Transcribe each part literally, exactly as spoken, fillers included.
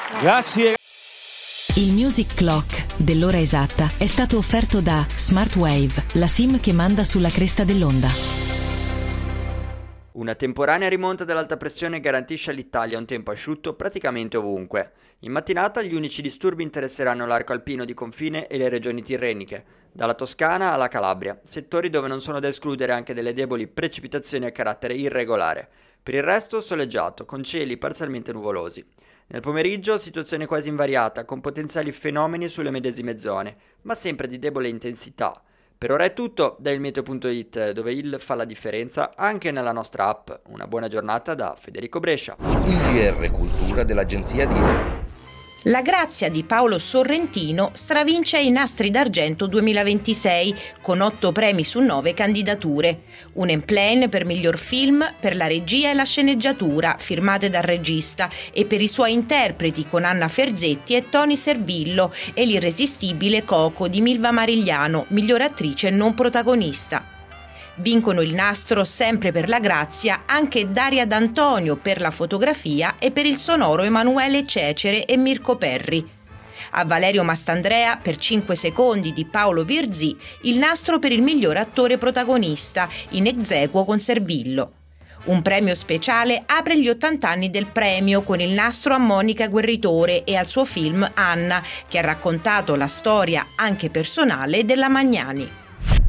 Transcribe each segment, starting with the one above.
Grazie. Il Music Clock dell'ora esatta è stato offerto da Smartwave, la SIM che manda sulla cresta dell'onda. Una temporanea rimonta dell'alta pressione garantisce all'Italia un tempo asciutto praticamente ovunque. In mattinata gli unici disturbi interesseranno l'arco alpino di confine e le regioni tirreniche, dalla Toscana alla Calabria, settori dove non sono da escludere anche delle deboli precipitazioni a carattere irregolare. Per il resto soleggiato, con cieli parzialmente nuvolosi. Nel pomeriggio situazione quasi invariata, con potenziali fenomeni sulle medesime zone, ma sempre di debole intensità. Per ora è tutto da il meteo punto it, dove il fa la differenza anche nella nostra app. Una buona giornata da Federico Brescia. Il G R Cultura dell'agenzia Dino. La Grazia di Paolo Sorrentino stravince i Nastri d'Argento duemilaventisei con otto premi su nove candidature. Un en plein per miglior film, per la regia e la sceneggiatura firmate dal regista e per i suoi interpreti con Anna Ferzetti e Toni Servillo e l'irresistibile Coco di Milva Marigliano, miglior attrice non protagonista. Vincono il nastro sempre per la Grazia anche Daria D'Antonio per la fotografia e per il sonoro Emanuele Cecere e Mirko Perri. A Valerio Mastandrea per cinque secondi di Paolo Virzì il nastro per il miglior attore protagonista in ex aequo con Servillo. Un premio speciale apre gli ottanta anni del premio con il nastro a Monica Guerritore e al suo film Anna, che ha raccontato la storia anche personale della Magnani.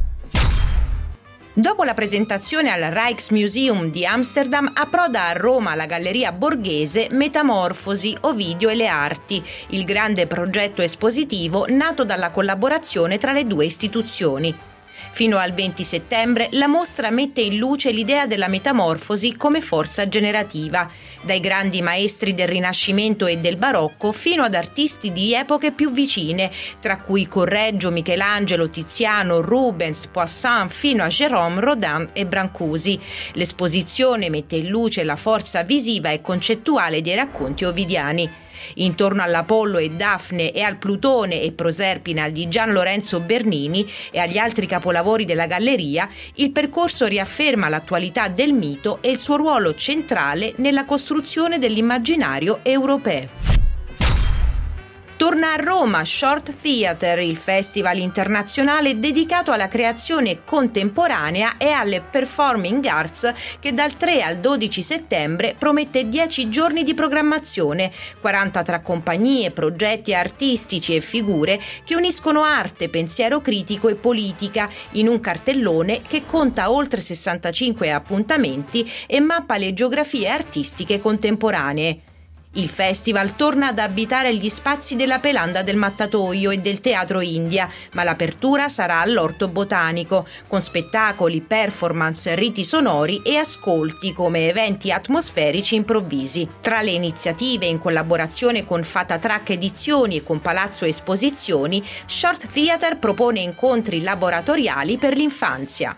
Dopo la presentazione al Rijksmuseum di Amsterdam, approda a Roma la Galleria Borghese Metamorfosi, Ovidio e le Arti, il grande progetto espositivo nato dalla collaborazione tra le due istituzioni. Fino al venti settembre la mostra mette in luce l'idea della metamorfosi come forza generativa, dai grandi maestri del Rinascimento e del Barocco fino ad artisti di epoche più vicine, tra cui Correggio, Michelangelo, Tiziano, Rubens, Poussin fino a Jérôme, Rodin e Brancusi. L'esposizione mette in luce la forza visiva e concettuale dei racconti ovidiani. Intorno all'Apollo e Daphne e al Plutone e Proserpina di Gian Lorenzo Bernini e agli altri capolavori della galleria, il percorso riafferma l'attualità del mito e il suo ruolo centrale nella costruzione dell'immaginario europeo. Torna a Roma Short Theatre, il festival internazionale dedicato alla creazione contemporanea e alle performing arts che dal tre al dodici settembre promette dieci giorni di programmazione, quaranta tra compagnie, progetti artistici e figure che uniscono arte, pensiero critico e politica in un cartellone che conta oltre sessantacinque appuntamenti e mappa le geografie artistiche contemporanee. Il festival torna ad abitare gli spazi della Pelanda del Mattatoio e del Teatro India, ma l'apertura sarà all'Orto Botanico, con spettacoli, performance, riti sonori e ascolti come eventi atmosferici improvvisi. Tra le iniziative in collaborazione con Fata Track Edizioni e con Palazzo Esposizioni, Short Theatre propone incontri laboratoriali per l'infanzia.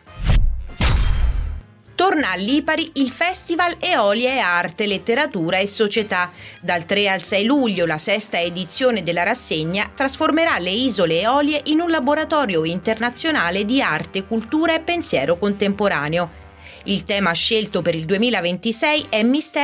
Torna a Lipari il Festival Eolia e Arte, Letteratura e Società. Dal tre al sei luglio la sesta edizione della rassegna trasformerà le isole Eolie in un laboratorio internazionale di arte, cultura e pensiero contemporaneo. Il tema scelto per il duemilaventisei è Mistero